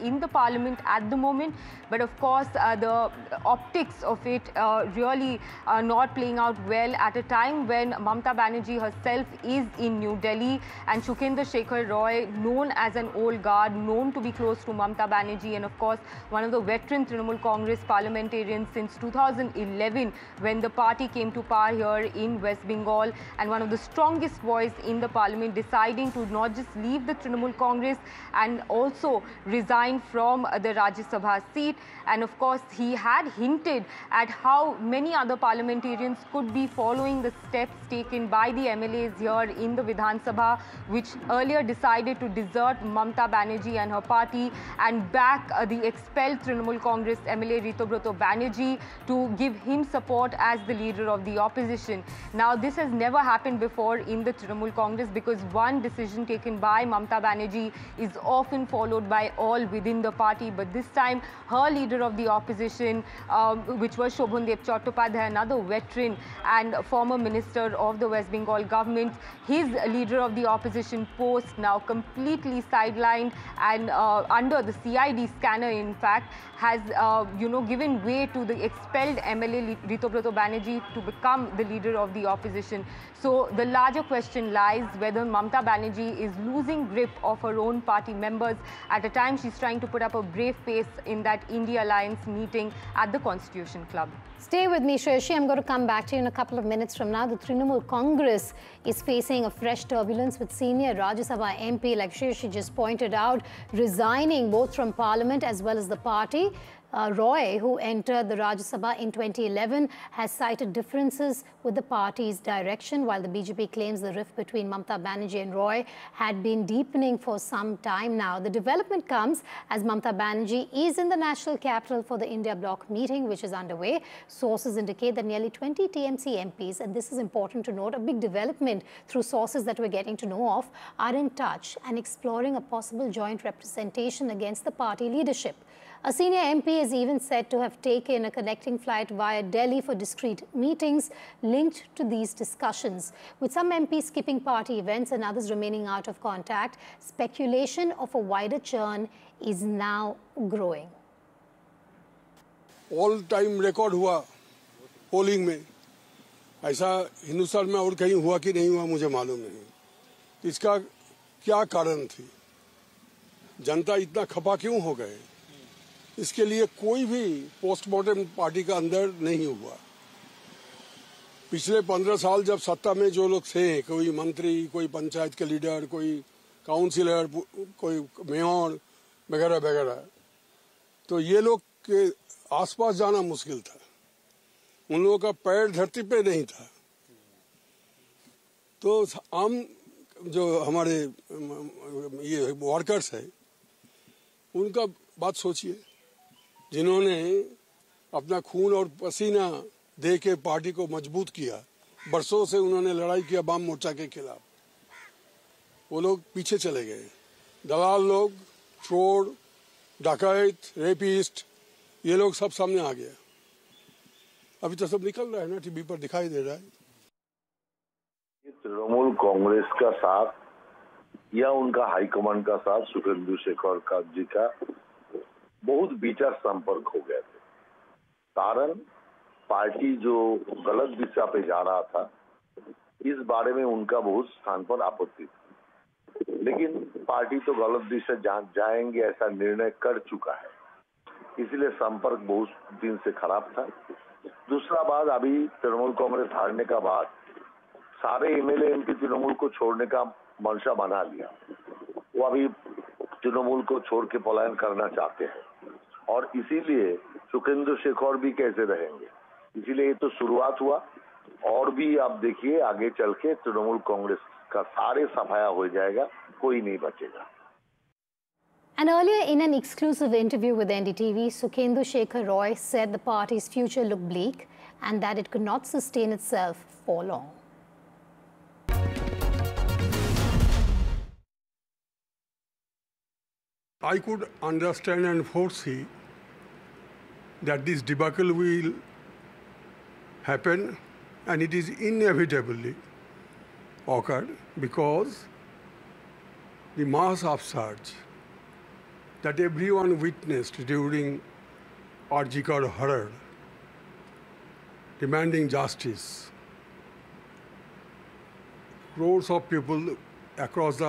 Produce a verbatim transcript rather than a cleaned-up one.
in the parliament at the moment. But of course, uh, the optics of it uh, really are not playing out well at a time when Mamata Banerjee herself is in New Delhi, and Shukendra Shekhar Roy, known as an old guard, known to be close to Mamata Banerjee, and of course one of the veteran Trinamool Congress parliamentarians since two thousand eleven, when the party came to power here in West Bengal, and one of the strongest voice in the parliament, deciding to not just leave the Trinamool Congress and also resign from the Rajya Sabha seat. And of course, he had hinted at how many other parliamentarians could be following the steps taken by the M L As here in the Vidhan Sabha, which earlier decided to desert Mamata Banerjee and her party and back uh, the expelled Trinamool Congress M L A Ritobrato Banerjee to give him support as the leader of the opposition. Now, this has never happened before in the Trinamool Congress, because one decision taken by Mamata Banerjee is often followed by all within the party. But this time, her leader of the opposition, um, which was Shobhandev Chattopadhyay, another veteran and former minister of the West Bengal government, his leader of the opposition post now completely sidelined and uh, under the C I D scanner, in fact, has uh, you know given way to the expelled M L A Ritobrato Banerjee to become the leader of the opposition. So the larger question lies whether Mamata Banerjee is losing grip of her own party members at a time she's trying to put up a brave face in that India Alliance meeting at the Constitution Club. Stay with me, Shreyashi. I'm going to come back to you in a couple of minutes from now. The Trinamool Congress is facing a fresh turbulence with senior Rajya Sabha M P, like Shreyashi just pointed out, resigning both from Parliament as well as the party. Uh, Roy, who entered the Rajya Sabha in twenty eleven, has cited differences with the party's direction, while the B J P claims the rift between Mamata Banerjee and Roy had been deepening for some time now. The development comes as Mamata Banerjee is in the national capital for the India Bloc meeting, which is underway. Sources indicate that nearly twenty T M C M Ps, and this is important to note, a big development through sources that we're getting to know of, are in touch and exploring a possible joint representation against the party leadership. A senior M P is even said to have taken a connecting flight via Delhi for discreet meetings linked to these discussions. With some M Ps skipping party events and others remaining out of contact, speculation of a wider churn is now growing. All time record हुआ polling में, ऐसा हिंदुस्तान में और कहीं हुआ कि नहीं हुआ मुझे मालूम नहीं। इसका क्या कारण थी? जनता इतना खपा क्यों हो गए? इसके लिए कोई भी पोस्टमार्टम पार्टी का अंदर नहीं हुआ। पिछले पंद्रह साल जब सत्ता में जो लोग थे, कोई मंत्री, कोई पंचायत के लीडर, कोई काउंसिलर, कोई मेयर वगैरह वगैरह, तो ये लोग के आसपास जाना मुश्किल था। उन लोगों का पैर धरती पे नहीं था। तो आम जो हमारे ये वर्कर्स है, उनका बात सोचिए, जिन्होंने अपना खून और पसीना दे के पार्टी को मजबूत किया, बरसों से उन्होंने लड़ाई किया वाम मोर्चा के खिलाफ, वो लोग पीछे चले गए। दलाल लोग, चोर, डकैत, रेपिस्ट, ये लोग सब सामने आ गया। अभी तो सब निकल रहा है ना, टीवी पर दिखाई दे रहा है। तृणमूल कांग्रेस का साथ या उनका हाईकमांड का साथ सुखेंदु शेखर जी का बहुत विचार संपर्क हो गए थे। कारण पार्टी जो गलत दिशा पे जा रहा था, इस बारे में उनका बहुत स्थान पर आपत्ति थी। लेकिन पार्टी तो गलत दिशा जा, जाएंगे ऐसा निर्णय कर चुका है, इसलिए संपर्क बहुत दिन से खराब था। दूसरा बात, अभी तृणमूल कांग्रेस हारने का बाद सारे एमएलए एमपी तृणमूल को छोड़ने का मंशा बना लिया। वो अभी तृणमूल को छोड़ के पलायन करना चाहते हैं, और इसीलिए सुखेंदु शेखर भी कैसे रहेंगे। इसीलिए ये तो शुरुआत हुआ, और भी आप देखिए आगे चल के तृणमूल कांग्रेस का सारे सफाया हो जाएगा, कोई नहीं बचेगा। And earlier in an exclusive interview with N D T V, Shukendra Shekhar Roy said the party's future looked bleak and that it could not sustain itself for long. I could understand and foresee that this debacle will happen, and it is inevitably occurred because the mass upsurge that everyone witnessed during R G Kar horror, demanding justice. Crores of people across the